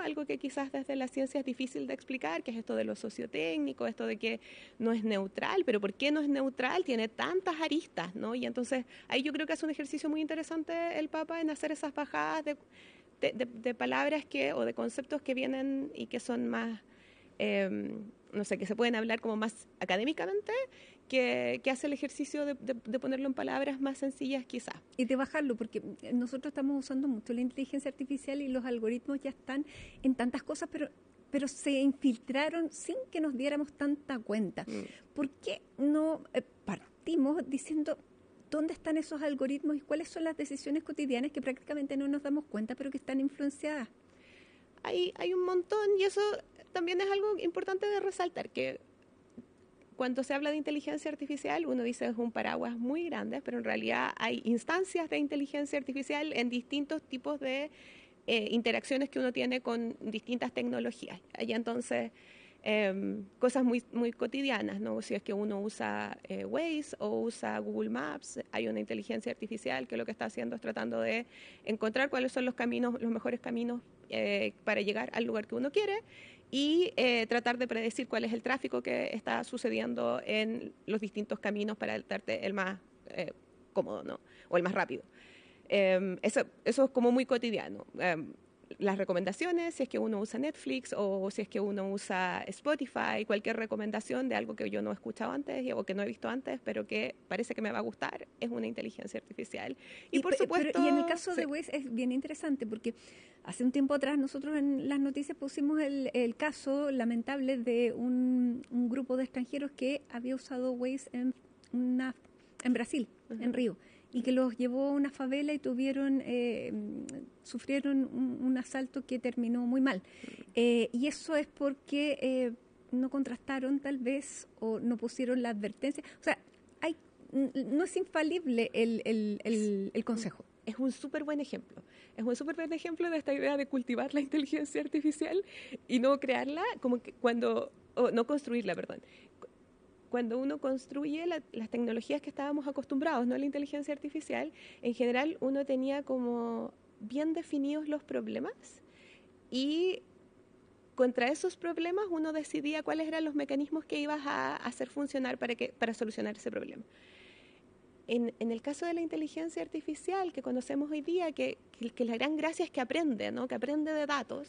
algo que quizás desde la ciencia es difícil de explicar, que es esto de lo sociotécnico, esto de que no es neutral, pero ¿por qué no es neutral? Tiene tantas aristas, ¿no? Y entonces ahí yo creo que es un ejercicio muy interesante el Papa en hacer esas bajadas de palabras o de conceptos que vienen y que son más, no sé, que se pueden hablar como más académicamente, que hace el ejercicio de ponerlo en palabras más sencillas quizás. Y de bajarlo, porque nosotros estamos usando mucho la inteligencia artificial y los algoritmos ya están en tantas cosas, pero se infiltraron sin que nos diéramos tanta cuenta. ¿Por qué no partimos diciendo dónde están esos algoritmos y cuáles son las decisiones cotidianas que prácticamente no nos damos cuenta, pero que están influenciadas? Hay un montón, y eso también es algo importante de resaltar, que cuando se habla de inteligencia artificial, uno dice es un paraguas muy grande, pero en realidad hay instancias de inteligencia artificial en distintos tipos de interacciones que uno tiene con distintas tecnologías. Hay entonces cosas muy, muy cotidianas, ¿no? Si es que uno usa Waze o usa Google Maps, hay una inteligencia artificial que lo que está haciendo es tratando de encontrar cuáles son los caminos, los mejores caminos para llegar al lugar que uno quiere, y tratar de predecir cuál es el tráfico que está sucediendo en los distintos caminos para darte el más cómodo, ¿no? O el más rápido. Eso es como muy cotidiano. Las recomendaciones, si es que uno usa Netflix o si es que uno usa Spotify, cualquier recomendación de algo que yo no he escuchado antes o que no he visto antes, pero que parece que me va a gustar, es una inteligencia artificial. Y por supuesto... Y en el caso de Waze es bien interesante porque hace un tiempo atrás nosotros en las noticias pusimos el caso lamentable de un grupo de extranjeros que había usado Waze en Brasil, en Río, y que los llevó a una favela y sufrieron un asalto que terminó muy mal. Y eso es porque no contrastaron tal vez o no pusieron la advertencia. O sea, no es infalible el consejo. Es un súper buen ejemplo. Es un súper buen ejemplo de esta idea de cultivar la inteligencia artificial y no crearla, como que no construirla, perdón. Cuando uno construye las tecnologías que estábamos acostumbrados, no la inteligencia artificial, en general uno tenía como bien definidos los problemas y contra esos problemas uno decidía cuáles eran los mecanismos que ibas a hacer funcionar para solucionar ese problema. En el caso de la inteligencia artificial que conocemos hoy día, que la gran gracia es que aprende, ¿no? Que aprende de datos,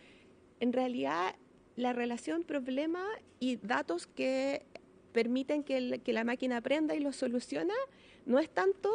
en realidad la relación problema y datos que permiten que la máquina aprenda y lo soluciona, no es tanto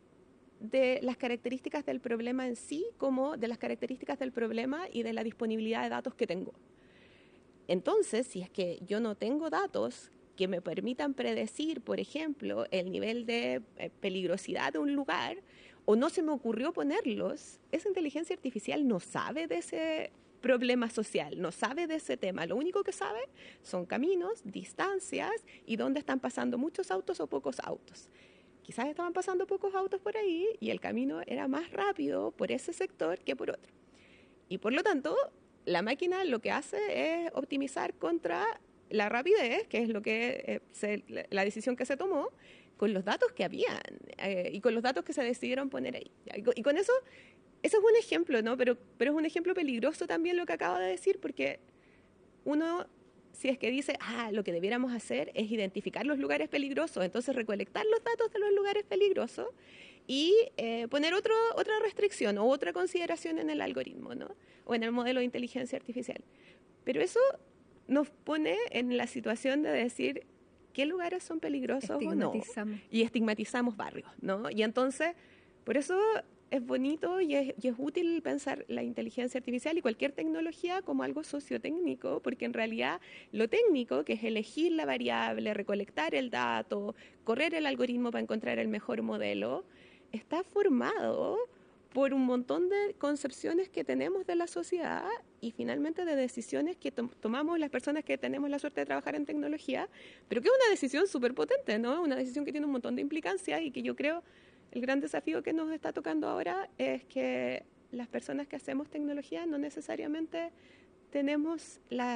de las características del problema en sí como de las características del problema y de la disponibilidad de datos que tengo. Entonces, si es que yo no tengo datos que me permitan predecir, por ejemplo, el nivel de peligrosidad de un lugar, o no se me ocurrió ponerlos, esa inteligencia artificial no sabe de ese problema social, no sabe de ese tema. Lo único que sabe son caminos, distancias y dónde están pasando muchos autos o pocos autos. Quizás estaban pasando pocos autos por ahí y el camino era más rápido por ese sector que por otro. Y por lo tanto, la máquina lo que hace es optimizar contra la rapidez, que es lo que la decisión que se tomó, con los datos que habían y con los datos que se decidieron poner ahí. Y con eso es un ejemplo, ¿no? Pero es un ejemplo peligroso también lo que acabo de decir, porque uno, si es que dice, lo que debiéramos hacer es identificar los lugares peligrosos, entonces recolectar los datos de los lugares peligrosos y poner otra restricción o otra consideración en el algoritmo, ¿no? O en el modelo de inteligencia artificial. Pero eso nos pone en la situación de decir qué lugares son peligrosos o no. Y estigmatizamos barrios, ¿no? Y entonces, por eso es bonito y es útil pensar la inteligencia artificial y cualquier tecnología como algo sociotécnico, porque en realidad lo técnico, que es elegir la variable, recolectar el dato, correr el algoritmo para encontrar el mejor modelo, está formado por un montón de concepciones que tenemos de la sociedad y finalmente de decisiones que tomamos las personas que tenemos la suerte de trabajar en tecnología, pero que es una decisión súper potente, ¿no? Una decisión que tiene un montón de implicancias y que yo creo el gran desafío que nos está tocando ahora es que las personas que hacemos tecnología no necesariamente tenemos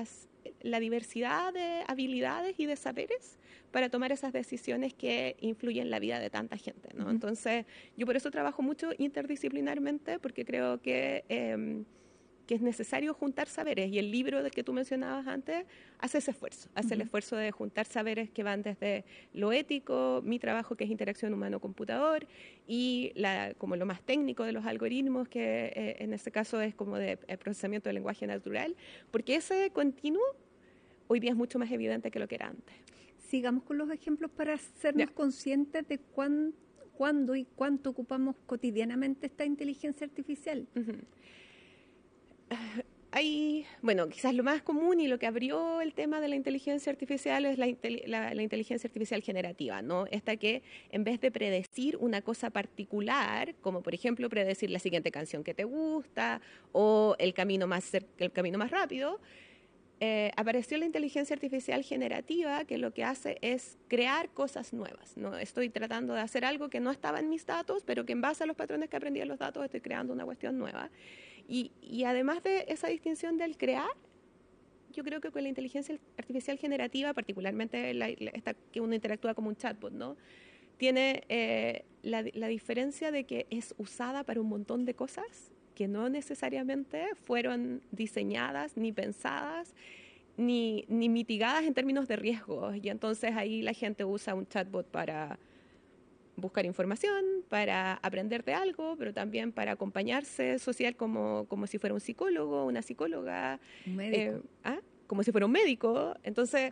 la diversidad de habilidades y de saberes para tomar esas decisiones que influyen en la vida de tanta gente, ¿no? Entonces, yo por eso trabajo mucho interdisciplinarmente, porque creo que que es necesario juntar saberes, y el libro del que tú mencionabas antes hace ese esfuerzo, hace el esfuerzo de juntar saberes que van desde lo ético, mi trabajo que es interacción humano-computador, y como lo más técnico de los algoritmos, que en este caso es como de procesamiento del lenguaje natural, porque ese continuo hoy día es mucho más evidente que lo que era antes. Sigamos con los ejemplos para hacernos conscientes de cuándo y cuánto ocupamos cotidianamente esta inteligencia artificial. Bueno, quizás lo más común y lo que abrió el tema de la inteligencia artificial es la inteligencia artificial generativa, ¿no? Esta que en vez de predecir una cosa particular, como por ejemplo predecir la siguiente canción que te gusta o el camino más rápido, apareció la inteligencia artificial generativa, que lo que hace es crear cosas nuevas, ¿no? Estoy tratando de hacer algo que no estaba en mis datos, pero que en base a los patrones que aprendí en los datos estoy creando una cuestión nueva. Y además de esa distinción del crear, yo creo que con la inteligencia artificial generativa, particularmente esta que uno interactúa como un chatbot, ¿no? Tiene la diferencia de que es usada para un montón de cosas que no necesariamente fueron diseñadas, ni pensadas, ni mitigadas en términos de riesgos. Y entonces ahí la gente usa un chatbot para buscar información, para aprender de algo, pero también para acompañarse social como si fuera un psicólogo, una psicóloga. Un médico. Como si fuera un médico. Entonces,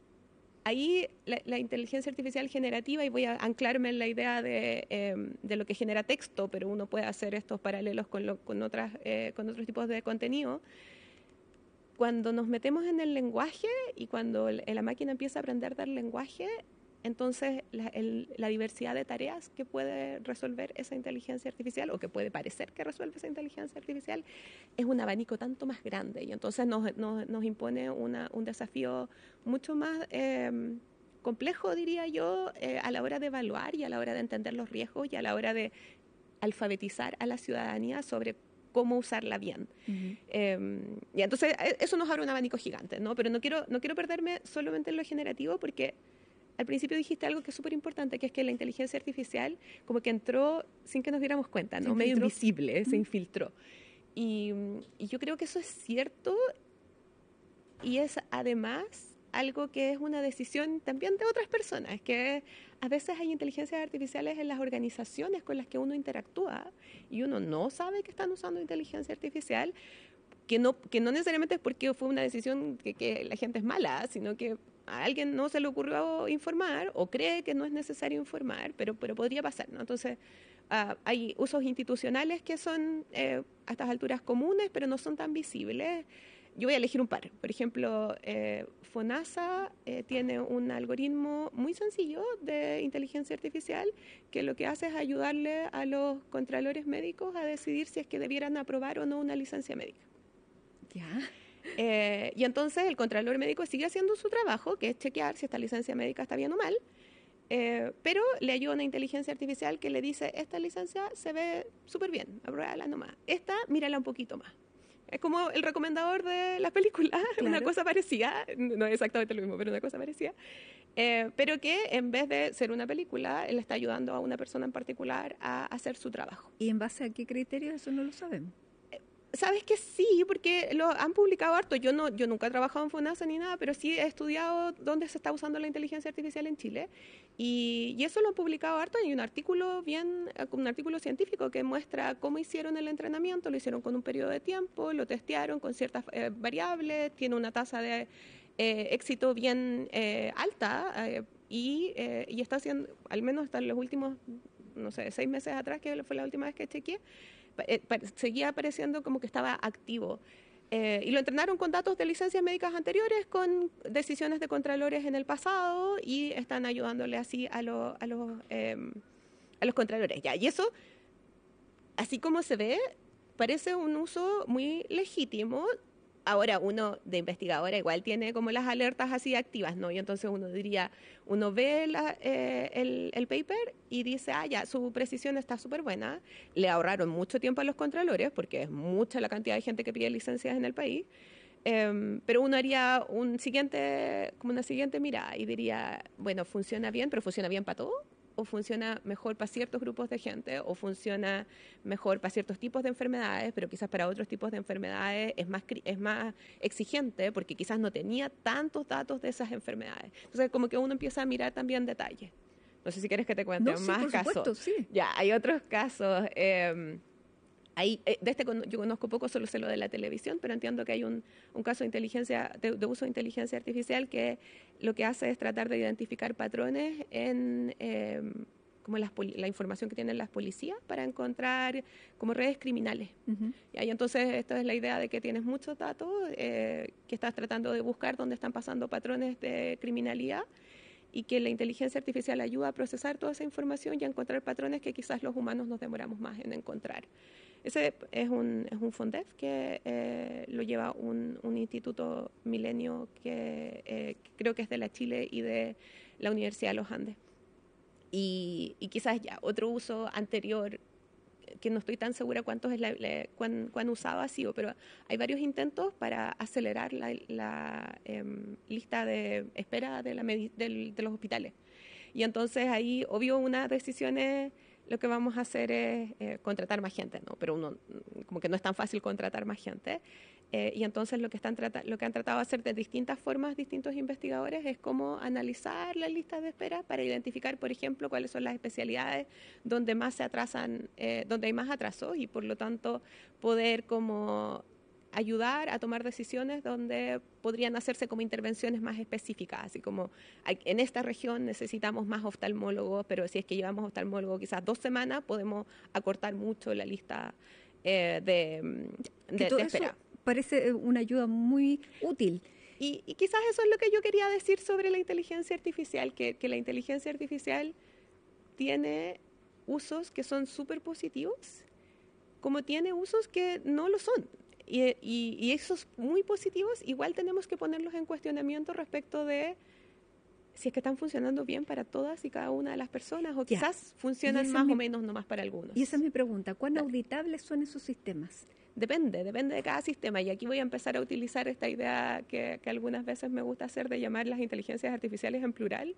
ahí la inteligencia artificial generativa, y voy a anclarme en la idea de lo que genera texto, pero uno puede hacer estos paralelos con otros tipos de contenido. Cuando nos metemos en el lenguaje y cuando la máquina empieza a aprender del lenguaje, entonces la diversidad de tareas que puede resolver esa inteligencia artificial, o que puede parecer que resuelve esa inteligencia artificial, es un abanico tanto más grande, y entonces nos impone un desafío mucho más complejo, diría yo, a la hora de evaluar y a la hora de entender los riesgos y a la hora de alfabetizar a la ciudadanía sobre cómo usarla bien. Y entonces eso nos abre un abanico gigante, ¿no? Pero no quiero perderme solamente en lo generativo, porque al principio dijiste algo que es súper importante, que es que la inteligencia artificial como que entró sin que nos diéramos cuenta, ¿no? Medio invisible, se infiltró. Y yo creo que eso es cierto, y es además algo que es una decisión también de otras personas, que a veces hay inteligencias artificiales en las organizaciones con las que uno interactúa y uno no sabe que están usando inteligencia artificial, que no necesariamente es porque fue una decisión que la gente es mala, sino que a alguien no se le ocurrió informar o cree que no es necesario informar, pero podría pasar, ¿no? Entonces, hay usos institucionales que son a estas alturas comunes, pero no son tan visibles. Yo voy a elegir un par. Por ejemplo, FONASA tiene un algoritmo muy sencillo de inteligencia artificial que lo que hace es ayudarle a los contralores médicos a decidir si es que debieran aprobar o no una licencia médica. Ya. Y entonces el contralor médico sigue haciendo su trabajo, que es chequear si esta licencia médica está bien o mal, pero le ayuda una inteligencia artificial que le dice: esta licencia se ve súper bien, apruébala nomás. Esta, mírala un poquito más. Es como el recomendador de las películas, claro. Una cosa parecida, no es exactamente lo mismo, pero una cosa parecida, pero que en vez de ser una película, él está ayudando a una persona en particular a hacer su trabajo. ¿Y en base a qué criterios? Eso no lo sabemos. Sabes que sí, porque lo han publicado harto. Yo nunca he trabajado en FONASA ni nada, pero sí he estudiado dónde se está usando la inteligencia artificial en Chile, y eso lo han publicado harto. Hay un artículo científico que muestra cómo hicieron el entrenamiento. Lo hicieron con un periodo de tiempo, lo testearon con ciertas variables, tiene una tasa de éxito bien alta, y está haciendo, al menos hasta los últimos, no sé, 6 meses atrás, que fue la última vez que chequeé, seguía apareciendo como que estaba activo. Y lo entrenaron con datos de licencias médicas anteriores, con decisiones de contralores en el pasado, y están ayudándole así a los contralores. Ya, y eso, así como se ve, parece un uso muy legítimo. Ahora, uno de investigadora igual tiene como las alertas así activas, ¿no? Y entonces uno ve el paper y dice: ya, su precisión está súper buena. Le ahorraron mucho tiempo a los contralores, porque es mucha la cantidad de gente que pide licencias en el país. Pero uno haría una siguiente mirada y diría: bueno, funciona bien, pero ¿funciona bien para todo? o funciona mejor para ciertos grupos de gente, o funciona mejor para ciertos tipos de enfermedades, pero quizás para otros tipos de enfermedades es más exigente porque quizás no tenía tantos datos de esas enfermedades. Entonces, como que uno empieza a mirar también detalles. No sé si quieres que te cuente más por casos. Supuesto, sí. Ya, hay otros casos. Yo conozco poco, solo sé lo de la televisión, pero entiendo que hay un caso de uso de inteligencia artificial que lo que hace es tratar de identificar patrones en como la información que tienen las policías para encontrar como redes criminales. Uh-huh. Y entonces esta es la idea de que tienes muchos datos, que estás tratando de buscar dónde están pasando patrones de criminalidad, y que la inteligencia artificial ayuda a procesar toda esa información y a encontrar patrones que quizás los humanos nos demoramos más en encontrar. Ese es un FONDEF que lo lleva un instituto Milenio que creo que es de la Chile y de la Universidad de los Andes. Y quizás ya otro uso anterior, que no estoy tan segura cuántos es cuán usado ha sido, pero hay varios intentos para acelerar la lista de espera de los hospitales. Y entonces ahí, obvio, una decisión es, lo que vamos a hacer es contratar más gente, ¿no? Pero como que no es tan fácil contratar más gente. Y entonces lo que han tratado de hacer de distintas formas distintos investigadores es cómo analizar las listas de espera para identificar, por ejemplo, cuáles son las especialidades donde más se atrasan, donde hay más atrasos, y por lo tanto poder como ayudar a tomar decisiones donde podrían hacerse como intervenciones más específicas, así como en esta región necesitamos más oftalmólogos, pero si es que llevamos oftalmólogos quizás 2 semanas, podemos acortar mucho la lista de espera. Parece una ayuda muy útil. Y quizás eso es lo que yo quería decir sobre la inteligencia artificial, que la inteligencia artificial tiene usos que son súper positivos, como tiene usos que no lo son. Y esos muy positivos igual tenemos que ponerlos en cuestionamiento respecto de si es que están funcionando bien para todas y cada una de las personas, o quizás funcionan más o menos nomás para algunos. Y esa es mi pregunta, ¿cuán auditables son esos sistemas? Depende de cada sistema, y aquí voy a empezar a utilizar esta idea que algunas veces me gusta hacer de llamar las inteligencias artificiales en plural,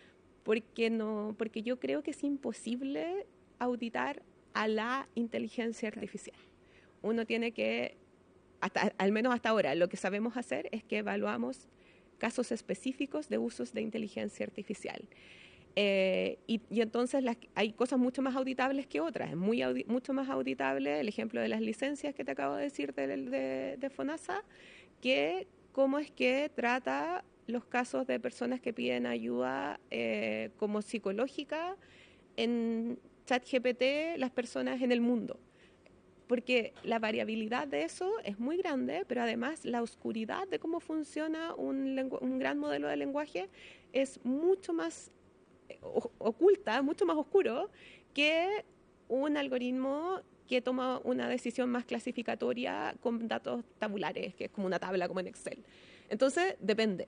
porque yo creo que es imposible auditar a la inteligencia artificial. Uno tiene que, al menos hasta ahora, lo que sabemos hacer es que evaluamos casos específicos de usos de inteligencia artificial. Y entonces hay cosas mucho más auditables que otras. Es mucho más auditable el ejemplo de las licencias que te acabo de decir de FONASA, que cómo es que trata los casos de personas que piden ayuda como psicológica en ChatGPT, las personas en el mundo. Porque la variabilidad de eso es muy grande, pero además la oscuridad de cómo funciona un gran modelo de lenguaje es mucho más oculta, mucho más oscuro que un algoritmo que toma una decisión más clasificatoria con datos tabulares, que es como una tabla como en Excel. Entonces, depende.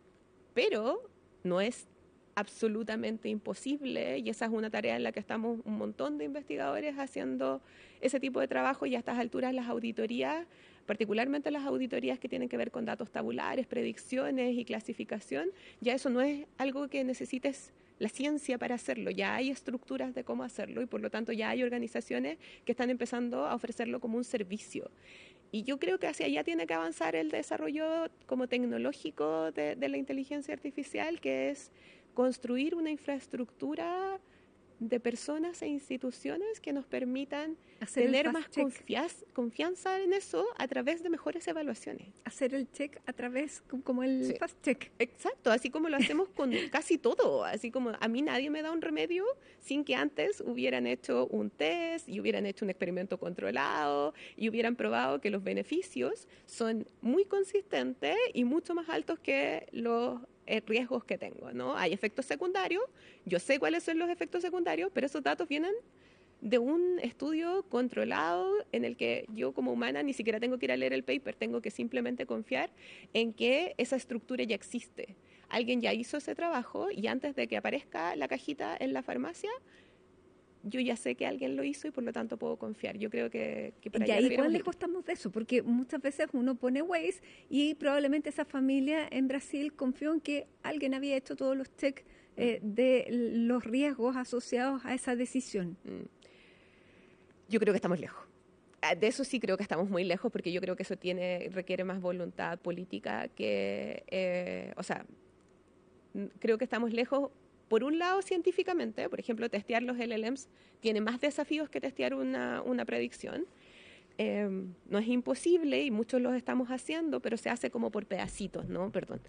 Pero no es absolutamente imposible, y esa es una tarea en la que estamos un montón de investigadores haciendo ese tipo de trabajo, y a estas alturas las auditorías, particularmente las auditorías que tienen que ver con datos tabulares, predicciones y clasificación, ya eso no es algo que necesites la ciencia para hacerlo, ya hay estructuras de cómo hacerlo, y por lo tanto ya hay organizaciones que están empezando a ofrecerlo como un servicio. Y yo creo que hacia allá tiene que avanzar el desarrollo como tecnológico de la inteligencia artificial, que es construir una infraestructura de personas e instituciones que nos permitan tener más confianza en eso a través de mejores evaluaciones. Hacer el check a través, como el fast check. Exacto, así como lo hacemos con casi todo. Así como a mí nadie me da un remedio sin que antes hubieran hecho un test y hubieran hecho un experimento controlado y hubieran probado que los beneficios son muy consistentes y mucho más altos que los riesgos que tengo, ¿no? Hay efectos secundarios, yo sé cuáles son los efectos secundarios, pero esos datos vienen de un estudio controlado en el que yo como humana ni siquiera tengo que ir a leer el paper, tengo que simplemente confiar en que esa estructura ya existe. Alguien ya hizo ese trabajo y antes de que aparezca la cajita en la farmacia, yo ya sé que alguien lo hizo y por lo tanto puedo confiar. Yo creo que para allá ¿Y cuál lejos estamos de eso? Porque muchas veces uno pone Waze y probablemente esa familia en Brasil confió en que alguien había hecho todos los checks de los riesgos asociados a esa decisión? Yo creo que estamos lejos. De eso sí creo que estamos muy lejos, porque yo creo que eso requiere más voluntad política que, creo que estamos lejos, por un lado, científicamente. Por ejemplo, testear los LLMs tiene más desafíos que testear una predicción. No es imposible y muchos los estamos haciendo, pero se hace como por pedacitos, ¿no? Perdón.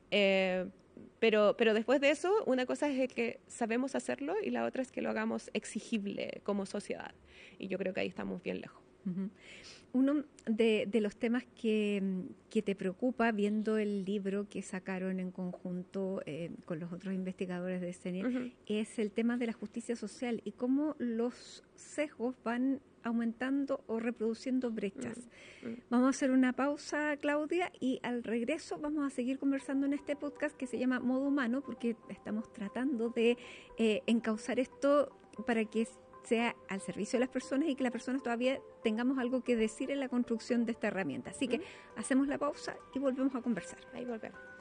Pero después de eso, una cosa es que sabemos hacerlo y la otra es que lo hagamos exigible como sociedad. Y yo creo que ahí estamos bien lejos. Uh-huh. Uno de los temas que te preocupa, viendo el libro que sacaron en conjunto con los otros investigadores de CENIR, uh-huh, es el tema de la justicia social y cómo los sesgos van aumentando o reproduciendo brechas. Uh-huh. Vamos a hacer una pausa, Claudia, y al regreso vamos a seguir conversando en este podcast que se llama Modo Humano, porque estamos tratando de encauzar esto para que sea al servicio de las personas y que las personas todavía tengamos algo que decir en la construcción de esta herramienta. Así que hacemos la pausa y volvemos a conversar. Ahí volvemos.